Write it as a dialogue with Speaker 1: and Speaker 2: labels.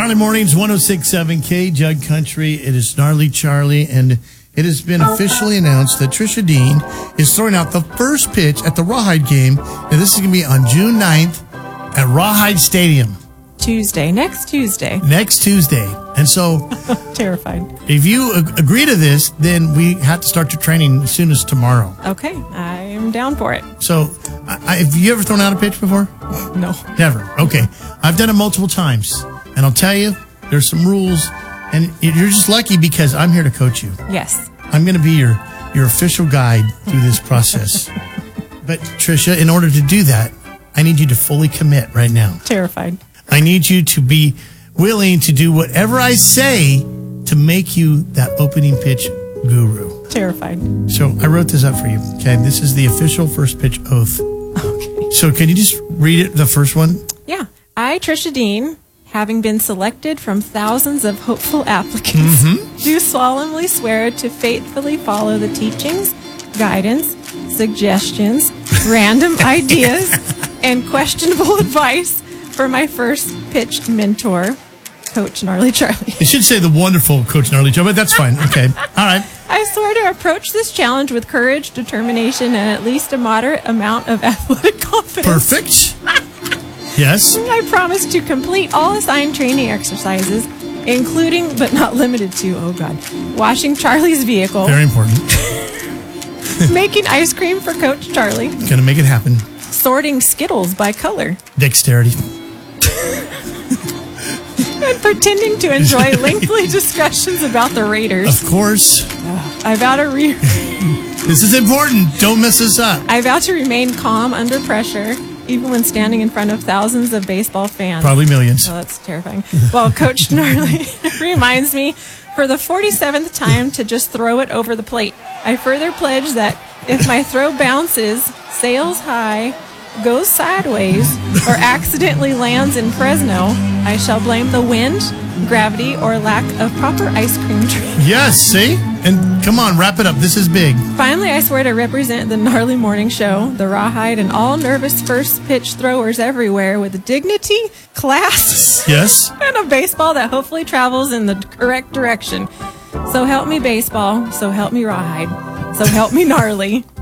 Speaker 1: Gnarly Mornings, 106.7 K, Jug Country. It is Gnarly Charlie, and it has been officially announced that Trisha Dean is throwing out the first pitch at the Rawhide game. And this is going to be on June 9th at Rawhide Stadium.
Speaker 2: Next Tuesday.
Speaker 1: And so,
Speaker 2: Terrified.
Speaker 1: if you agree to this, then we have to start your training as soon as tomorrow.
Speaker 2: Okay, I am down for it.
Speaker 1: So, have you ever thrown out a pitch before?
Speaker 2: No.
Speaker 1: Never. Okay. I've done it multiple times. And I'll tell you, there's some rules. And you're just lucky because I'm here to coach you.
Speaker 2: Yes.
Speaker 1: I'm going to be your official guide through this process. But, Trisha, in order to do that, I need you to fully commit right now.
Speaker 2: Terrified.
Speaker 1: I need you to be willing to do whatever I say to make you that opening pitch guru.
Speaker 2: Terrified.
Speaker 1: So I wrote this up for you. Okay, this is the official first pitch oath.
Speaker 2: Okay.
Speaker 1: So can you just read it, the first one?
Speaker 2: Yeah. I, Trisha Dean, having been selected from thousands of hopeful applicants, do solemnly swear to faithfully follow the teachings, guidance, suggestions, random ideas, and questionable advice for my first pitch mentor, Coach Gnarly Charlie.
Speaker 1: It should say the wonderful Coach Gnarly Joe, but that's fine. Okay. All right.
Speaker 2: I swear to approach this challenge with courage, determination, and at least a moderate amount of athletic confidence.
Speaker 1: Perfect. Yes.
Speaker 2: I promise to complete all assigned training exercises, including but not limited to, washing Charlie's vehicle,
Speaker 1: Very important.
Speaker 2: making ice cream for Coach Charlie,
Speaker 1: Gonna make it happen.
Speaker 2: sorting Skittles by color,
Speaker 1: Dexterity.
Speaker 2: and pretending to enjoy lengthy discussions about the Raiders.
Speaker 1: Of course.
Speaker 2: I vow to
Speaker 1: This is important. Don't mess this up.
Speaker 2: I vow to remain calm under pressure, even when standing in front of thousands of baseball fans.
Speaker 1: Probably millions.
Speaker 2: Oh, that's terrifying. Well, Coach Gnarly reminds me for the 47th time to just throw it over the plate. I further pledge that if my throw bounces, sails high, goes sideways, or accidentally lands in Fresno, I shall blame the wind, gravity, or lack of proper ice cream training.
Speaker 1: Yes, see? And come on, wrap it up. This is big.
Speaker 2: Finally, I swear to represent the Gnarly Morning Show, the Rawhide, and all nervous first pitch throwers everywhere with dignity, class,
Speaker 1: Yes.
Speaker 2: and a baseball that hopefully travels in the correct direction. So help me baseball, so help me Rawhide, so help me Gnarly.